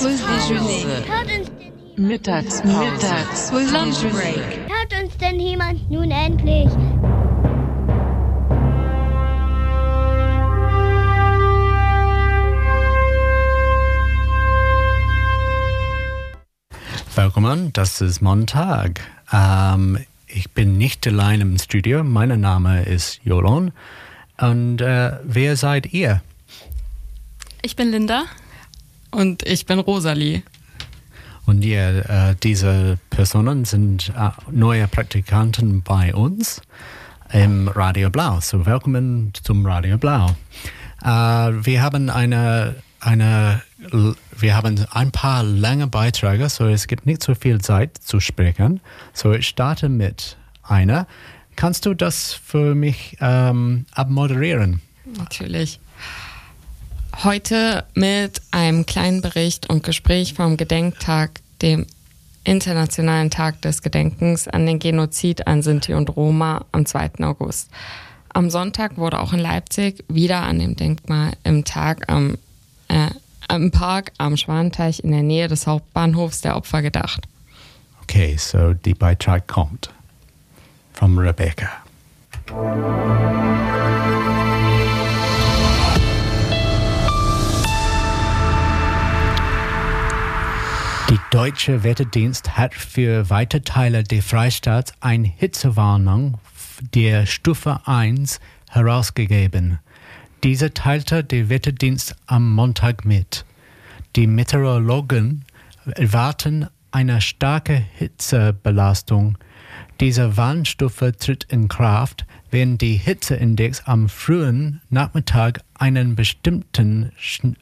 Mittagspause, Lunch Break. Hört uns denn jemand nun endlich? Willkommen, das ist Montag. Ich bin nicht allein im Studio. Mein Name ist Jolon. Und wer seid ihr? Ich bin Linda. Und ich bin Rosalie. Und diese Personen sind neue Praktikanten bei uns im Radio Blau. So, willkommen zum Radio Blau. Wir haben ein paar lange Beiträge, so es gibt nicht so viel Zeit zu sprechen. So, ich starte mit einer. Kannst du das für mich abmoderieren? Natürlich. Heute mit einem kleinen Bericht und Gespräch vom Gedenktag, dem Internationalen Tag des Gedenkens an den Genozid an Sinti und Roma am 2. August. Am Sonntag wurde auch in Leipzig wieder an dem Denkmal im Park am Schwanenteich in der Nähe des Hauptbahnhofs der Opfer gedacht. Okay, so die Beitrag kommt von Rebecca. Die Deutsche Wetterdienst hat für weite Teile des Freistaats eine Hitzewarnung der Stufe 1 herausgegeben. Diese teilte der Wetterdienst am Montag mit. Die Meteorologen erwarten eine starke Hitzebelastung. Diese Warnstufe tritt in Kraft, wenn der Hitzeindex am frühen Nachmittag einen bestimmten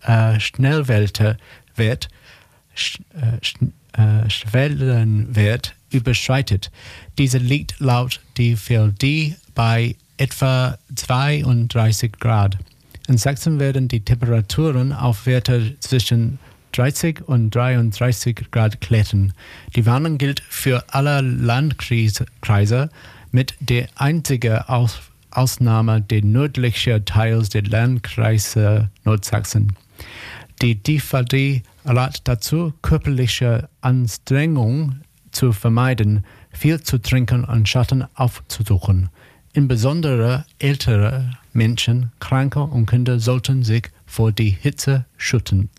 Schwellenwert überschreitet. Diese liegt laut DVD bei etwa 32 Grad. In Sachsen werden die Temperaturen auf Werte zwischen 30 und 33 Grad klettern. Die Warnung gilt für alle Landkreise mit der einzigen Ausnahme der nördlichen Teils der Landkreise Nordsachsen. Die DVD rät dazu, körperliche Anstrengung zu vermeiden, viel zu trinken und Schatten aufzusuchen. Insbesondere ältere Menschen, Kranke und Kinder sollten sich vor die Hitze schützen.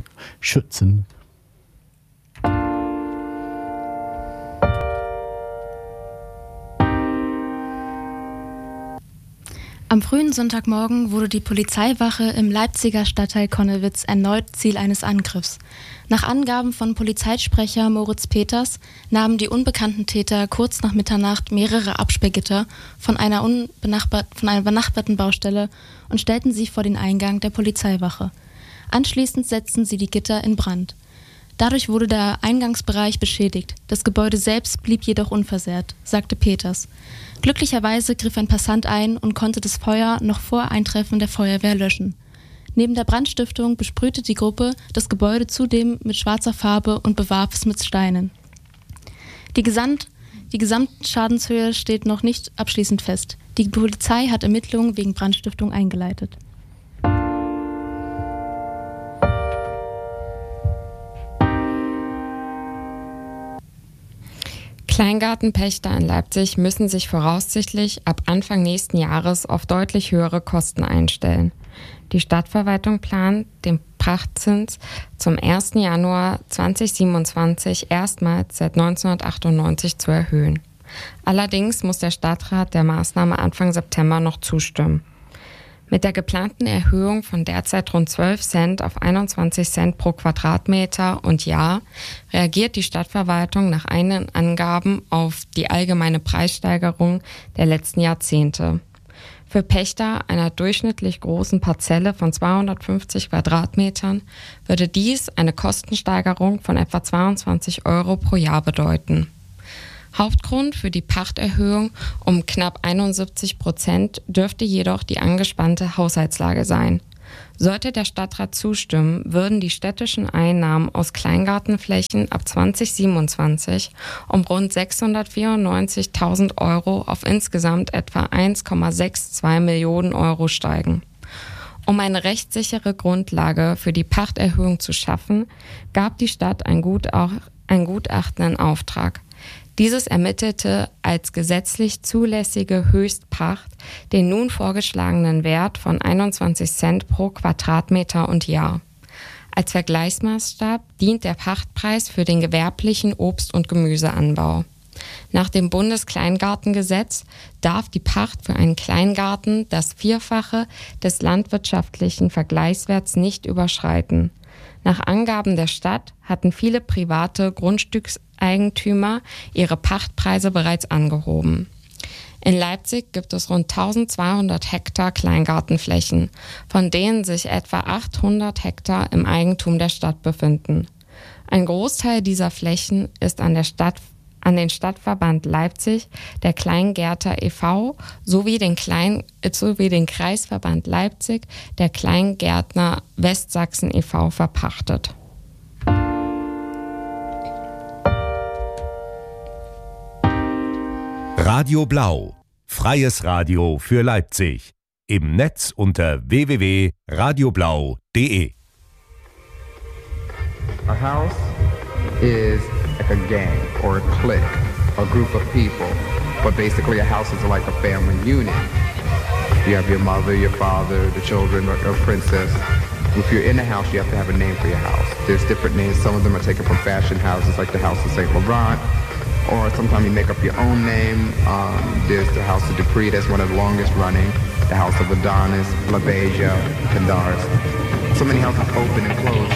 Am frühen Sonntagmorgen wurde die Polizeiwache im Leipziger Stadtteil Connewitz erneut Ziel eines Angriffs. Nach Angaben von Polizeisprecher Moritz Peters nahmen die unbekannten Täter kurz nach Mitternacht mehrere Absperrgitter von einer benachbarten Baustelle und stellten sie vor den Eingang der Polizeiwache. Anschließend setzten sie die Gitter in Brand. Dadurch wurde der Eingangsbereich beschädigt. Das Gebäude selbst blieb jedoch unversehrt, sagte Peters. Glücklicherweise griff ein Passant ein und konnte das Feuer noch vor Eintreffen der Feuerwehr löschen. Neben der Brandstiftung besprühte die Gruppe das Gebäude zudem mit schwarzer Farbe und bewarf es mit Steinen. Die Gesamtschadenshöhe steht noch nicht abschließend fest. Die Polizei hat Ermittlungen wegen Brandstiftung eingeleitet. Kleingartenpächter in Leipzig müssen sich voraussichtlich ab Anfang nächsten Jahres auf deutlich höhere Kosten einstellen. Die Stadtverwaltung plant, den Pachtzins zum 1. Januar 2027 erstmals seit 1998 zu erhöhen. Allerdings muss der Stadtrat der Maßnahme Anfang September noch zustimmen. Mit der geplanten Erhöhung von derzeit rund 12 Cent auf 21 Cent pro Quadratmeter und Jahr reagiert die Stadtverwaltung nach eigenen Angaben auf die allgemeine Preissteigerung der letzten Jahrzehnte. Für Pächter einer durchschnittlich großen Parzelle von 250 Quadratmetern würde dies eine Kostensteigerung von etwa 22 € pro Jahr bedeuten. Hauptgrund für die Pachterhöhung um knapp 71% dürfte jedoch die angespannte Haushaltslage sein. Sollte der Stadtrat zustimmen, würden die städtischen Einnahmen aus Kleingartenflächen ab 2027 um rund 694.000 € auf insgesamt etwa 1,62 Millionen € steigen. Um eine rechtssichere Grundlage für die Pachterhöhung zu schaffen, gab die Stadt ein Gutachten in Auftrag. Dieses ermittelte als gesetzlich zulässige Höchstpacht den nun vorgeschlagenen Wert von 21 Cent pro Quadratmeter und Jahr. Als Vergleichsmaßstab dient der Pachtpreis für den gewerblichen Obst- und Gemüseanbau. Nach dem Bundeskleingartengesetz darf die Pacht für einen Kleingarten das Vierfache des landwirtschaftlichen Vergleichswerts nicht überschreiten. Nach Angaben der Stadt hatten viele private Grundstückseigentümer ihre Pachtpreise bereits angehoben. In Leipzig gibt es rund 1200 Hektar Kleingartenflächen, von denen sich etwa 800 Hektar im Eigentum der Stadt befinden. Ein Großteil dieser Flächen ist an den Stadtverband Leipzig, der Kleingärter e.V. sowie den Kreisverband Leipzig, der Kleingärtner Westsachsen e.V. verpachtet. Radio Blau, freies Radio für Leipzig. Im Netz unter www.radioblau.de. A house is like a gang or a clique, a group of people. But basically a house is like a family unit. You have your mother, your father, the children, or a princess. If you're in a house, you have to have a name for your house. There's different names. Some of them are taken from fashion houses like the House of St. Laurent. Or sometimes you make up your own name. There's the House of Dupree, that's one of the longest running. The House of Adonis, LaBeija, Candaris. So many houses open and close.